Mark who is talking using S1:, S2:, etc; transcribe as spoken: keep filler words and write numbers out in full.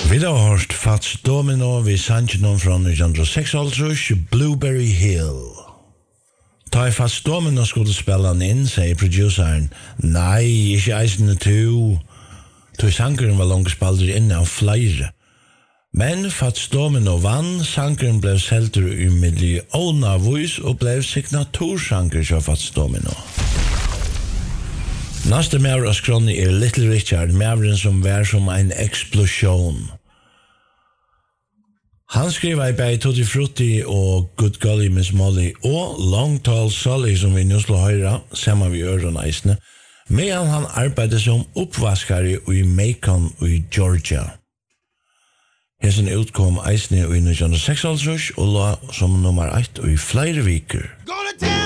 S1: Vi har hørt Fats Domino ved sangen fra nitton seksoghalvtreds, Blueberry Hill. Ta i Fats Domino skulle spille han inn, sier produceren. Nei, ikke eisende to. To sangeren var langt spalder inn av flere. Men Fats Domino vann, sangeren ble selter i millioner voice og ble signatursanger til Fats Domino. Næste maver av skronni er Little Richard, maveren som var som en eksplosjon. Han skriver i bei Tutti Frutti og Good Golly Miss Molly og Long Tall Sally som vi nu slår høyre, sammen vi øren eisene, medan han arbeider som oppvaskare i Macon i Georgia. Hesen utkom eisene i nitton seksoghalvtreds og la som nummer ett i flere viker.